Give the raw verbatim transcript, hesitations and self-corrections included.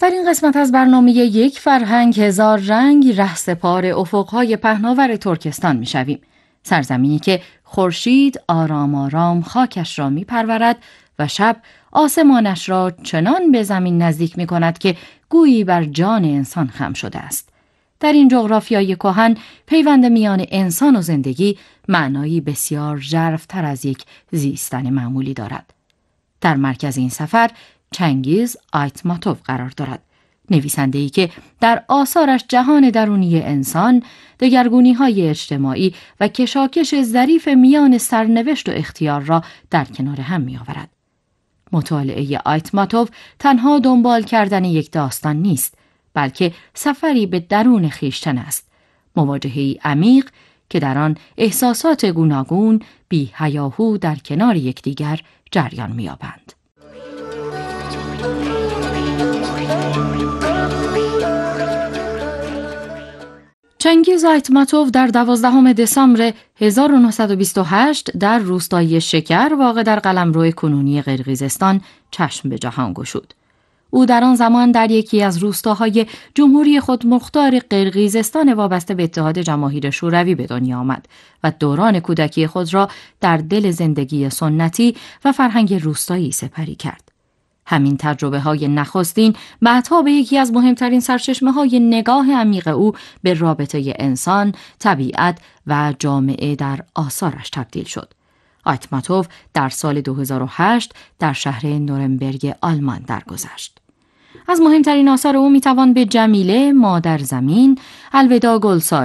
در این قسمت از برنامه یک فرهنگ هزار رنگ رهسپار افقهای پهناور ترکستان میشویم. سرزمینی که خورشید آرام آرام خاکش را میپرورد و شب آسمانش را چنان به زمین نزدیک میکند که گویی بر جان انسان خم شده است. در این جغرافیای کهن پیوند میان انسان و زندگی معنایی بسیار ژرف‌تر از یک زیستن معمولی دارد. در مرکز این سفر چنگیز آیتماتوف قرار دارد، نویسنده‌ای که در آثارش جهان درونی انسان، دگرگونی‌های اجتماعی و کشاکش ظریف میان سرنوشت و اختیار را در کنار هم می‌آورد. مطالعه آیتماتوف تنها دنبال کردن یک داستان نیست، بلکه سفری به درون خویشتن است، مواجهه‌ای عمیق که در آن احساسات گوناگون بی هیاهو در کنار یکدیگر جریان می‌یابند. چنگیز آیتماتوف در دوازدهم دسامبر هزار و نهصد و بیست و هشت در روستای شکر واقع در قلمرو کنونی قرقیزستان چشم به جهان گشود. او در آن زمان در یکی از روستاهای جمهوری خودمختار قرقیزستان وابسته به اتحاد جماهیر شوروی به دنیا آمد و دوران کودکی خود را در دل زندگی سنتی و فرهنگ روستایی سپری کرد. همین تجربه های نخستین بعدها به یکی از مهمترین سرچشمه های نگاه عمیق او به رابطه انسان، طبیعت و جامعه در آثارش تبدیل شد. آیتماتوف در سال دو هزار و هشت در شهر نورنبرگ آلمان درگذشت. از مهمترین آثار او میتوان به جمیله، مادر زمین، الوداع گلسار